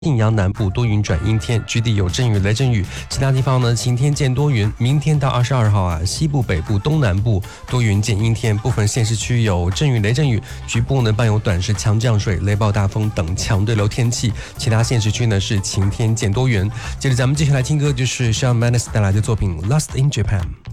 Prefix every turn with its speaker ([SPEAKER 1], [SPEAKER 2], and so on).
[SPEAKER 1] 信阳南部多云转阴天，局地有阵雨、雷阵雨，其他地方呢晴天见多云。明天到22号啊，西部、北部、东南部多云见阴天，部分县市区有阵雨、雷阵雨，局部呢伴有短时强降水、雷暴大风等强对流天气。其他县市区呢是晴天见多云。接着咱们继续来听歌，就是 Shawn Mendes 带来的作品《Lost in Japan》。